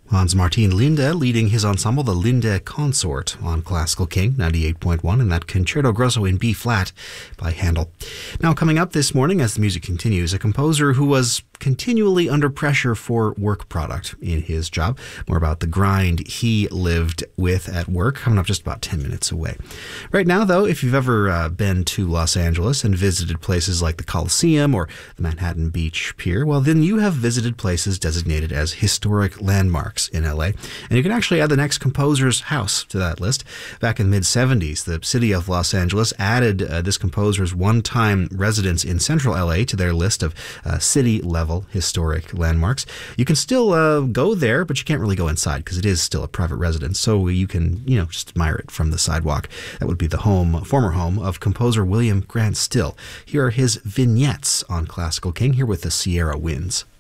Hans Martin Linde leading his ensemble, the Linde Consort, on Classical King 98.1, and that Concerto Grosso in B-flat by Handel. Now, coming up this morning as the music continues, a composer who was continually under pressure for work product in his job. More about the grind he lived with at work, coming up just about 10 minutes away. Right now, though, if you've ever been to Los Angeles and visited places like the Coliseum or the Manhattan Beach Pier, well, then you have visited places designated as historic landmarks in LA. And you can actually add the next composer's house to that list. Back in the mid-70s, the city of Los Angeles added this composer's one-time residence in central LA to their list of city-level historic landmarks. You can still go there, but you can't really go inside because it is still a private residence. So you can, just admire it from the sidewalk. That would be the former home of composer William Grant Still. Here are his vignettes on Classical King, here with the Sierra Winds.